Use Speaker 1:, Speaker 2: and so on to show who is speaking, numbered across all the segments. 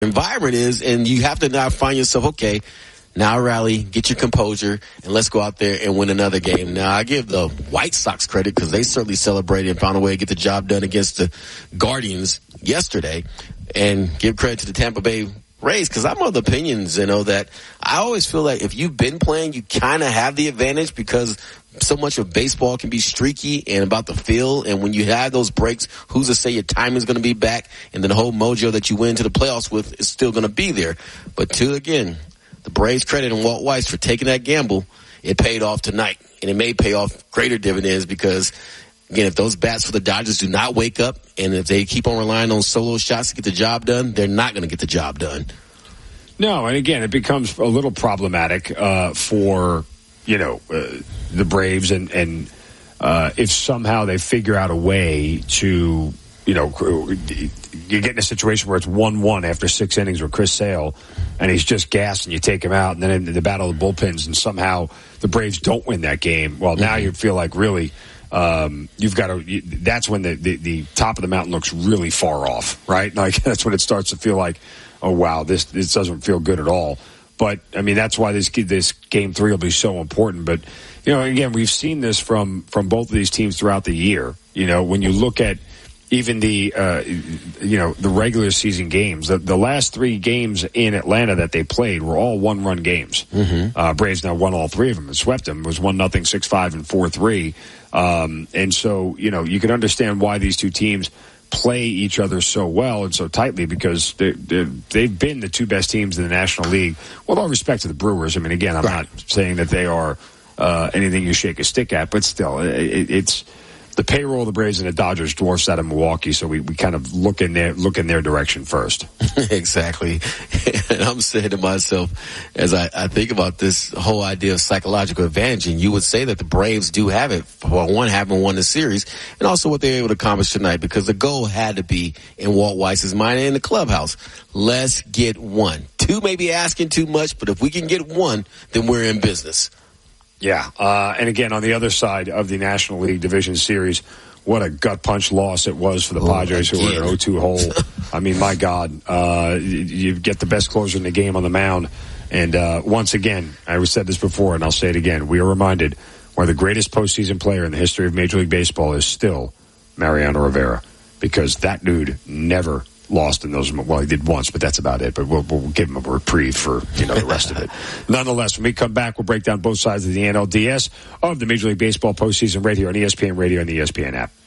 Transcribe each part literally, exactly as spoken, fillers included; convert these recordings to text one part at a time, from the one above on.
Speaker 1: environment is, and you have to now find yourself, okay, now rally, get your composure, and let's go out there and win another game. Now, I give the White Sox credit because they certainly celebrated and found a way to get the job done against the Guardians yesterday, and give credit to the Tampa Bay Rays because I'm of the opinions, you know, that I always feel like if you've been playing, you kind of have the advantage because so much of baseball can be streaky and about the feel. And when you have those breaks, who's to say your timing is going to be back and then the whole mojo that you went into the playoffs with is still going to be there. But to, again, the Braves credit and Walt Weiss for taking that gamble. It paid off tonight, and it may pay off greater dividends because, again, if those bats for the Dodgers do not wake up and if they keep on relying on solo shots to get the job done, they're not going to get the job done.
Speaker 2: No, and again, it becomes a little problematic uh, for, you know, uh, the Braves and, and uh, if somehow they figure out a way to, you know, you get in a situation where it's one one after six innings with Chris Sale and he's just gassed and you take him out and then in the battle of the bullpens and somehow the Braves don't win that game. Well, now mm-hmm. you feel like really um, you've got to, that's when the, the, the top of the mountain looks really far off, right? Like that's when it starts to feel like, oh, wow, this this doesn't feel good at all. But, I mean, that's why this this game three will be so important. But, you know, again, we've seen this from, from both of these teams throughout the year. You know, when you look at even the, uh, you know, the regular season games, the, the last three games in Atlanta that they played were all one-run games. Mm-hmm. Uh, Braves now won all three of them and swept them. It was one nothing, six five, and four three. Um, and so, you know, you can understand why these two teams play each other so well and so tightly because they're, they're, they've been the two best teams in the National League. With all respect to the Brewers, I mean, again, I'm right. not saying that they are uh, anything you shake a stick at, but still, it, it's the payroll of the Braves and the Dodgers dwarfs that of Milwaukee, so we, we kind of look in their look in their direction first.
Speaker 1: Exactly. And I'm saying to myself, as I, I think about this whole idea of psychological advantage, and you would say that the Braves do have it, for one, having won the series, and also what they were able to accomplish tonight, because the goal had to be in Walt Weiss's mind and in the clubhouse. Let's get one. Two may be asking too much, but if we can get one, then we're in business.
Speaker 2: Yeah, uh, and again, on the other side of the National League Division Series, what a gut punch loss it was for the oh, Padres, who were in an oh two hole. I mean, my God, uh, you get the best closer in the game on the mound. And uh, once again, I said this before, and I'll say it again, we are reminded why the greatest postseason player in the history of Major League Baseball is still Mariano Rivera, because that dude never lost in those. Well, he did once, but that's about it. But we'll, we'll give him a reprieve for, you know, the rest of it. Nonetheless, when we come back, we'll break down both sides of the N L D S of the Major League Baseball postseason right here on E S P N Radio and the E S P N app.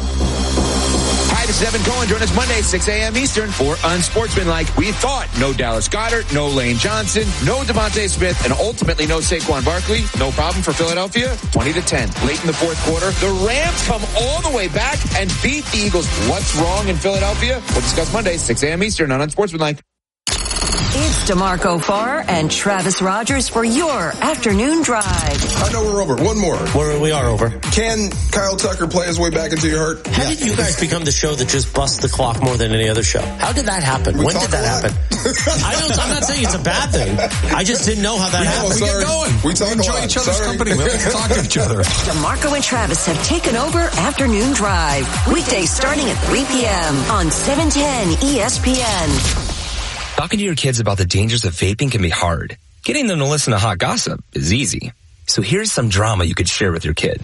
Speaker 3: Hi, this is Evan Cohen. Join us Monday, six a.m. Eastern for Unsportsmanlike. We thought no Dallas Goedert, no Lane Johnson, no Devontae Smith, and ultimately no Saquon Barkley. No problem for Philadelphia. twenty to ten. Late in the fourth quarter, the Rams come all the way back and beat the Eagles. What's wrong in Philadelphia? We'll discuss Monday, six a.m. Eastern on Unsportsmanlike.
Speaker 4: It's DeMarco Farr and Travis Rogers for your afternoon drive.
Speaker 5: I know we're over. One more.
Speaker 6: We're, we are over.
Speaker 5: Can Kyle Tucker play his way back into your heart?
Speaker 6: How yeah. did you guys become the show that just busts the clock more than any other show? How did that happen?
Speaker 5: We
Speaker 6: when did that happen? I don't, I'm not saying it's a bad thing. I just didn't know how that
Speaker 5: we
Speaker 6: happened.
Speaker 5: Know,
Speaker 7: we get going.
Speaker 5: We, talk
Speaker 7: we enjoy each other's
Speaker 5: sorry.
Speaker 7: company. We like to talk to each other.
Speaker 4: DeMarco and Travis have taken over Afternoon Drive. Weekdays starting at three p.m. on seven ten E S P N.
Speaker 8: Talking to your kids about the dangers of vaping can be hard. Getting them to listen to hot gossip is easy. So here's some drama you could share with your kid.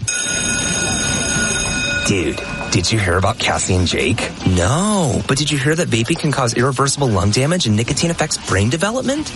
Speaker 8: Dude, did you hear about Cassie and Jake? No, but did you hear that vaping can cause irreversible lung damage and nicotine affects brain development?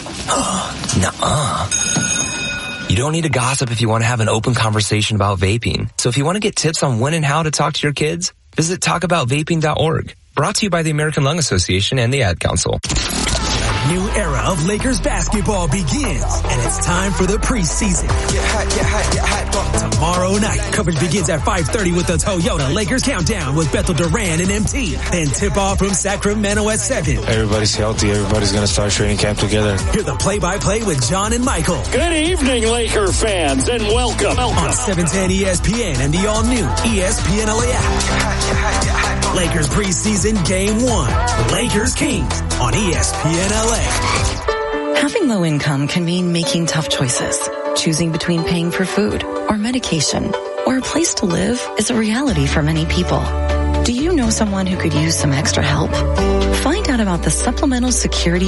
Speaker 8: Nuh-uh. You don't need to gossip if you want to have an open conversation about vaping. So if you want to get tips on when and how to talk to your kids, visit talk about vaping dot org. Brought to you by the American Lung Association and the Ad Council.
Speaker 9: New era of Lakers basketball begins, and it's time for the preseason. Get hot, get hot, get hot. Tomorrow night, coverage begins at five thirty with the Toyota Lakers Countdown with Bethel Duran and M T. Then tip off from Sacramento at seven.
Speaker 10: Everybody's healthy. Everybody's going to start training camp together.
Speaker 9: Hear the play-by-play with John and Michael.
Speaker 11: Good evening, Laker fans, and welcome. welcome.
Speaker 9: On seven ten E S P N and the all-new E S P N L A app. Get hot, get hot, get hot. Lakers preseason game one. Lakers Kings on E S P N L A.
Speaker 12: Having low income can mean making tough choices. Choosing between paying for food or medication or a place to live is a reality for many people. Do you know someone who could use some extra help? Find out about the Supplemental Security